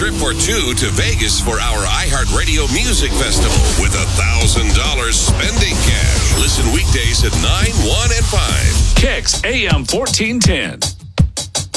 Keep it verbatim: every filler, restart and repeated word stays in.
trip for two to Vegas for our iHeartRadio Music Festival with one thousand dollars spending cash. Listen weekdays at nine, one, and five. Kicks A M fourteen ten.